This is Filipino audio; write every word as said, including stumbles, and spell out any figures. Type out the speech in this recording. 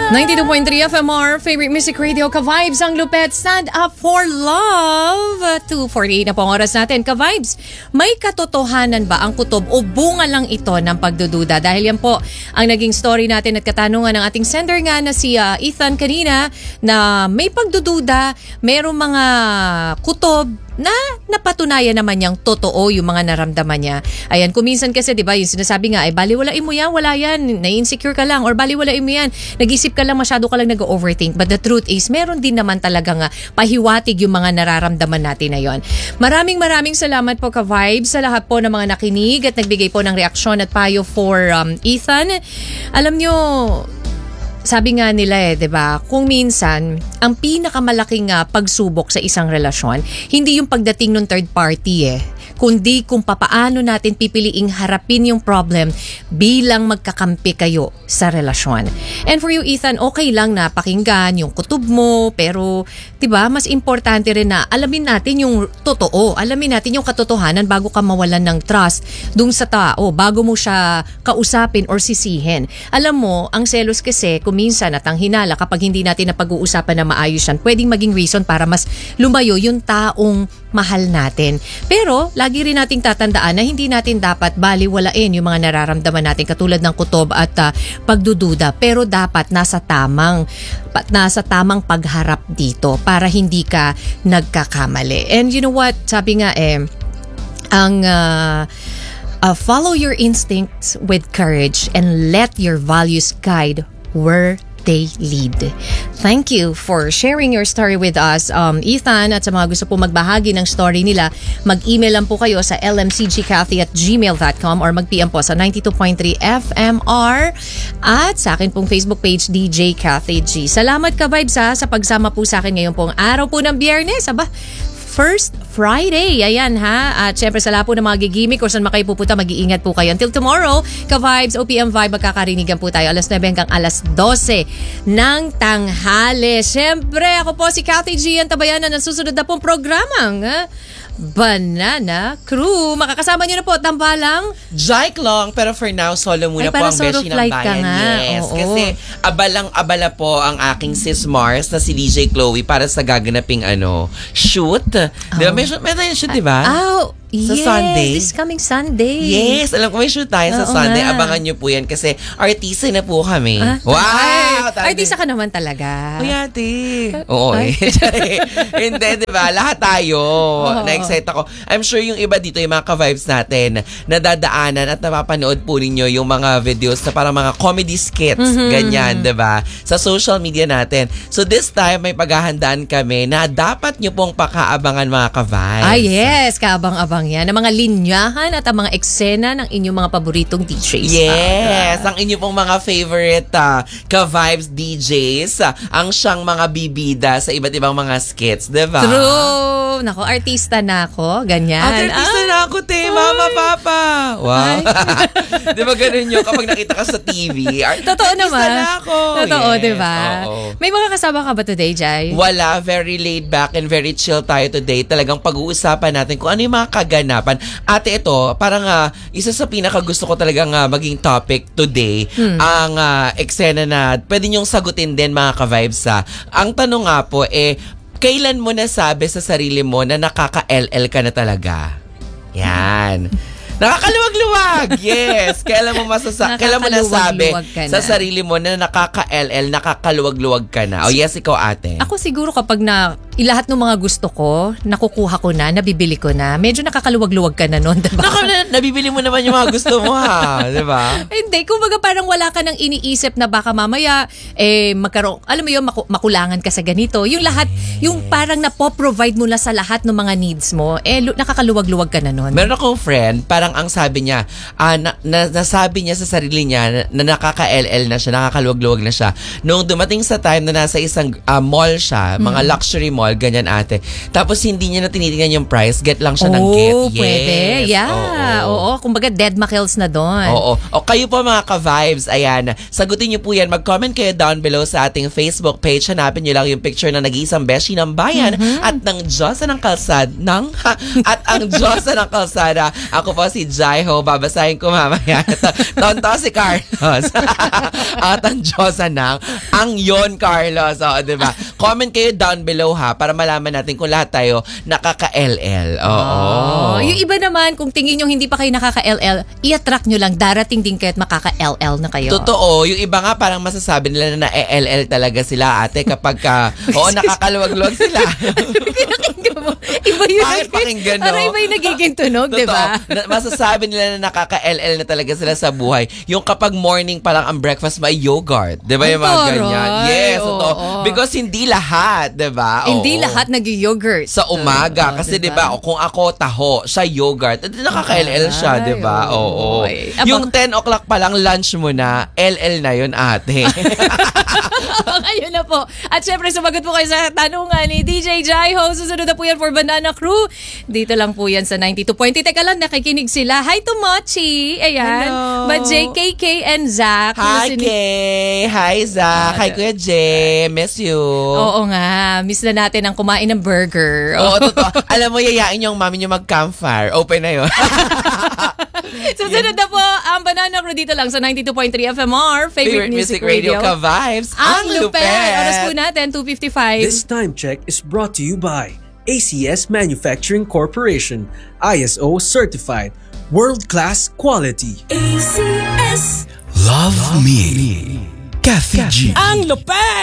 ninety-two point three F M R, favorite music radio, Ka-Vibes ang Lupet, Stand Up for Love. two forty-eight na po ang oras natin. Ka-Vibes, may katotohanan ba ang kutob o bunga lang ito ng pagdududa? Dahil yan po ang naging story natin at katanungan ng ating sender nga na si uh, Ethan kanina na may pagdududa, merong mga kutob na napatunayan naman niyang totoo yung mga naramdaman niya. Ayan, kuminsan kasi, di ba, yung sinasabi nga, ay baliwalain mo yan, wala yan, na-insecure ka lang, or baliwalain mo yan, nag-isip ka lang, masyado ka lang nag-overthink. But the truth is, meron din naman talaga nga pahiwatig yung mga nararamdaman natin na yon. Maraming maraming salamat po, Ka-Vibes, sa lahat po ng mga nakinig at nagbigay po ng reaksyon at payo for um, Ethan. Alam nyo, sabi nga nila eh, 'di ba? Kung minsan ang pinakamalaking uh, pagsubok sa isang relasyon, hindi yung pagdating ng third party eh, kundi kung papaano natin pipiliing harapin yung problem bilang magkakampi kayo sa relasyon. And for you, Ethan, okay lang na pakinggan yung kutob mo, pero 'di ba, mas importante rin na alamin natin yung totoo, alamin natin yung katotohanan bago ka mawalan ng trust dun sa tao, bago mo siya kausapin or sisihin. Alam mo, ang selos kasi minsan at ang hinala kapag hindi natin napag-uusapan na maayos yan, pwedeng maging reason para mas lumayo yung taong mahal natin. Pero lagi rin nating tatandaan na hindi natin dapat baliwalain yung mga nararamdaman natin katulad ng kutob at uh, pagdududa. Pero dapat nasa tamang nasa tamang pagharap dito para hindi ka nagkakamali. And you know what? Sabi nga eh, ang uh, uh, follow your instincts with courage and let your values guide where they lead. Thank you for sharing your story with us, um, Ethan. At sa mga gusto po magbahagi ng story nila, mag-email lang po kayo sa l m c g cathy at gmail dot com or mag-P M po sa ninety-two point three F M R at sa akin pong Facebook page D J Cathy G. Salamat, Ka-Vibes, ha, sa pagsama po sa akin ngayon pong araw po ng Biyernes. Aba, First Friday. Ayan, ha. At syempre sa lahat po ng mga gigimik kung saan makayo pupunta, mag-iingat po kayo. Until tomorrow, Ka-Vibes, O P M Vibe, magkakarinigan po tayo alas nine hanggang alas twelve ng tanghali. Syempre, ako po si Cathy G, ang tabayanan ng susunod na pong programang ha? Banana Crew. Makakasama niyo na po, tambalang Jike Long, pero for now, solo muna Ay, po ang solo Beshi ng flight ka Bayan. nga. Yes, Oo. kasi abalang-abala po ang aking sis Mars na si D J Chloe para sa gaganaping ano, shoot. Oh. Di ba? May shoot, may tayo shoot, di ba? Oh, sa yes, Sunday. this coming Sunday. Yes, alam ko may shoot tayo sa Oo Sunday. nga. Abangan nyo po yan kasi artista na po kami. Ah, wow! Ay, artista ka naman talaga. Uy, ate. Oo eh. Hindi, di ba? Lahat tayo. Oo. Na-excite ako. I'm sure yung iba dito, yung mga ka-vibes natin, nadadaanan at napapanood po ninyo yung mga videos na parang mga comedy skits. Mm-hmm. Ganyan, di ba? Sa social media natin. So this time, may paghahandaan kami na dapat nyo pong pakaabangan mga ka-vibes. Ah, yes. Kaabang-abang yan. Ang mga linyahan at ang mga eksena ng inyong mga paboritong D Js. Yes. Ang inyong pong mga favorite uh, ka-vibes D Js. Uh, ang siyang mga bibida sa iba't ibang mga skits. Diba? True. Nako, artista na ako. Ganyan. At artista Ay. na ako, te. Mama, papa. Wow. Di ba ganun yun kapag nakita ka sa T V? Art- Totoo artista naman. na ako. Totoo, Yes. di ba? Oo. May mga kasama ka ba today, Jai? Wala. Very laid back and very chill tayo today. Talagang pag-uusapan natin kung ano yung mga kaganapan. Ate, ito, parang uh, isa sa pinakagusto ko talagang uh, maging topic today, hmm. ang uh, eksena na pwede niyong sagutin din mga ka-vibes. Uh. Ang tanong nga po, eh, kailan mo nasabi sa sarili mo na nakaka-L L ka na talaga? Yan. Nakakaluwag-luwag! Yes! Kailan mo masasa- kailan mo nasabi sa sarili mo na nakaka-L L, nakakaluwag-luwag ka na? O oh, yes, ikaw ate. Ako siguro kapag na lahat ng mga gusto ko, nakukuha ko na, nabibili ko na, medyo nakakaluwag-luwag ka na nun, diba? Naka, na, nabibili mo naman yung mga gusto mo ha, diba? Hindi, kumbaga parang wala ka nang iniisip na baka mamaya, eh, magkaroon, alam mo yun, maku- makulangan ka sa ganito. Yung lahat, yung parang napo-provide mo na sa lahat ng mga needs mo, eh, lu- nakakaluwag-luwag ka na nun. Meron akong friend, parang ang sabi niya, uh, na, na, nasabi niya sa sarili niya na, na nakaka-L L na siya, nakakaluwag-luwag na siya. Nung dumating sa time na nasa isang uh, mall siya, mga luxury mall, mall, ganyan ate. Tapos hindi niya na tinitingnan yung price, get lang siya ng Oh, get. Yes. pwede. Yeah. Oo. Oo. Kumbaga, dead makills na doon. Oo. O kayo po mga ka-vibes, ayan, sagutin niyo po yan. Mag-comment kayo down below sa ating Facebook page. Hanapin niyo lang yung picture ng nag-iisang beshi ng bayan Mm-hmm. at ng Diyosa ng kalsada. Ng, at ang Diyosa ng kalsada. Ako po si Jaiho. Babasahin ko mamaya. Tonto si Carlos. At ang Diyosa ng ang yon Carlos. O, diba? Comment kayo down below ha para malaman natin kung lahat tayo nakaka-L L. Oo. Oh, yung iba naman, kung tingin nyo hindi pa kayo nakaka-L L, i-attract nyo lang. Darating din kayo at makaka-L L na kayo. Totoo. Yung iba nga parang masasabi nila na na-L L talaga sila ate kapag ka, oo, nakakaluwag-luwag sila. Pinakinggan mo. Iba yun. Bakit pakinggan, no? Ano iba yung nagiging tunog, di ba? Totoo. Na- masasabi nila na nakaka-L L na talaga sila sa buhay. Yung kapag morning pa lang ang breakfast may yogurt. Di ba yung mga Ang ganyan? taray. Yes, Oo, totoo. oo. Because hindi lahat, di ba? Hindi Oo. lahat nag-yogurt. Sa umaga. Oo, Kasi diba? di ba, kung ako taho, siya yogurt, edi nakaka-L L siya, di ba? Ay, Oo. ay. Abang- Yung ten o'clock pa lang lunch mo na, L L na yun ate. Ayun na po. At syempre, sumagot po kayo sa tanungan ni D J Jaiho. Susunod na po yan for Banana Crew. Dito lang po yan sa ninety-two point zero. Teka lang, nakikinig sila. Hi to Mochi. Ayan. Hello. But J K K and Zach. Hi, Listening- Kay! Hi, Zach! Hi, Kuya Jay! Miss you! Oo nga. Miss na natin ang kumain ng burger. Oo, totoo. Alam mo, yayain yung mami niyo mag-campfire. Open na yun. Susunod na po ang Banana Crew dito lang sa ninety-two point three F M R. Favorite, Favorite Music Radio ka-vibes. Ang lupet. Oras po natin, two fifty-five. This time check is brought to you by A C S Manufacturing Corporation, I S O certified, world-class quality. A C S Love Me Kathy G Ang lupet!